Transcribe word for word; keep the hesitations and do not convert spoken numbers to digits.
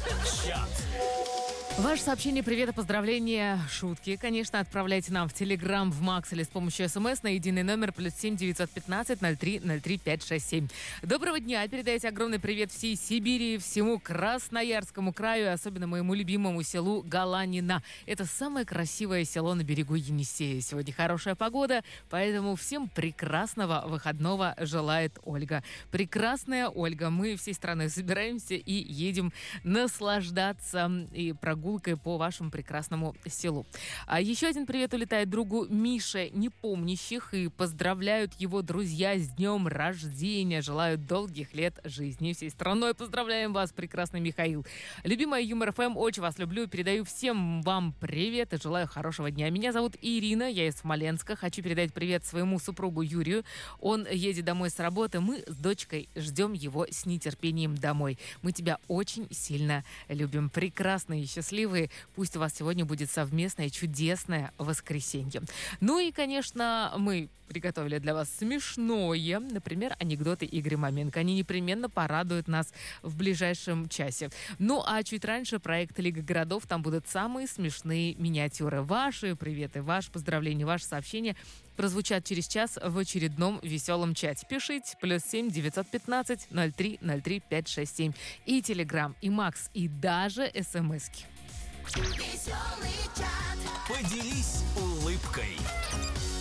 Чат. Ваше сообщение, привет и поздравления, шутки, конечно, отправляйте нам в Телеграм, в Макс или с помощью СМС на единый номер плюс семь девятьсот пятнадцать ноль три ноль три пять шесть семь. Доброго дня, передайте огромный привет всей Сибири, всему Красноярскому краю, особенно моему любимому селу Галанина. Это самое красивое село на берегу Енисея. Сегодня хорошая погода, поэтому всем прекрасного выходного желает Ольга. Прекрасная Ольга, мы всей страной собираемся и едем наслаждаться и прогуливаться по вашему прекрасному селу. А еще один привет улетает другу Мише Непомнящих, и поздравляют его друзья с днем рождения. Желают долгих лет жизни. Всей страной поздравляем вас, прекрасный Михаил. Любимая Юмор ФМ, очень вас люблю. Передаю всем вам привет и желаю хорошего дня. Меня зовут Ирина, я из Смоленска. Хочу передать привет своему супругу Юрию. Он едет домой с работы. Мы с дочкой ждем его с нетерпением домой. Мы тебя очень сильно любим. Прекрасный и счастливый. Пусть у вас сегодня будет совместное чудесное воскресенье. Ну и, конечно, мы приготовили для вас смешное. Например, анекдоты Игоря Маменко. Они непременно порадуют нас в ближайшем часе. Ну а чуть раньше проект Лига городов. Там будут самые смешные миниатюры. Ваши приветы, ваши поздравления, ваши сообщения прозвучат через час в очередном веселом чате. Пишите плюс семь девятьсот пятнадцать ноль три ноль три пять шесть семь. И Телеграм, и Макс, и даже СМСки. Поделись улыбкой.